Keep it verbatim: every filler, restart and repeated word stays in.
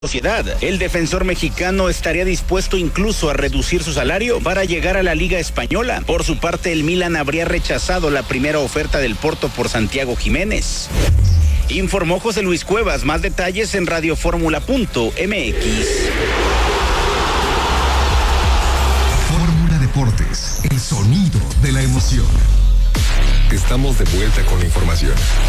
sociedad. El defensor mexicano estaría dispuesto incluso a reducir su salario para llegar a la Liga Española. Por su parte, el Milan habría rechazado la primera oferta del Porto por Santiago Jiménez. Informó José Luis Cuevas. Más detalles en radioformula punto m x. Fórmula Deportes, el sonido de la emoción. Estamos de vuelta con la información.